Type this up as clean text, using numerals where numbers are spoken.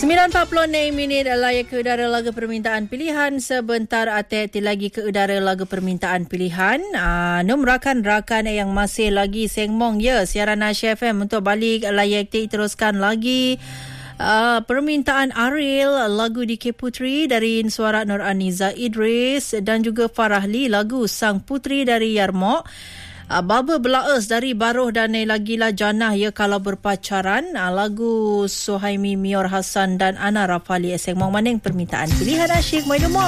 9.46 layak ke udara lagu permintaan pilihan. Sebentar hati-hati lagi ke udara lagu permintaan pilihan. Nom rakan-rakan yang masih lagi sengmong siaran Asia FM untuk balik layak teruskan lagi. Permintaan Ariel lagu DK Putri dari suara Nur Aniza Idris dan juga Farahli lagu Sang Putri dari Yarmok. Baba Belaes dari Baruh dan Lagilah Janah kalau berpacaran. Lagu Suhaimi Mior Hassan dan Ana Rafali Eseng Mong Maning permintaan pilihan asyik.